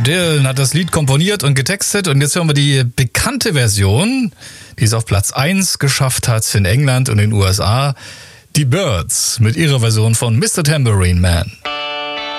Dylan hat das Lied komponiert und getextet und jetzt hören wir die bekannte Version, die es auf Platz 1 geschafft hat in England und in den USA. Die Byrds mit ihrer Version von Mr. Tambourine Man.